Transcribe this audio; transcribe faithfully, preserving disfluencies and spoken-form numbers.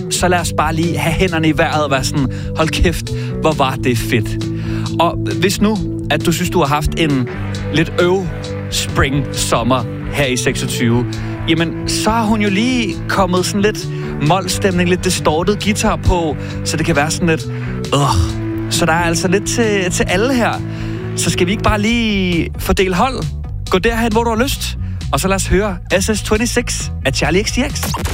så lad os bare lige have hænderne i vejret og være sådan, hold kæft, hvor var det fedt. Og hvis nu, at du synes, du har haft en lidt øv spring sommer her i seksogtyve, jamen, så har hun jo lige kommet sådan lidt molstemning, lidt distorted guitar på, så det kan være sådan lidt, øh. Så der er altså lidt til, til alle her. Så skal vi ikke bare lige fordele hold? Gå derhen, hvor du har lyst. Og så lad os høre S S toogtyve af Charlie X C X.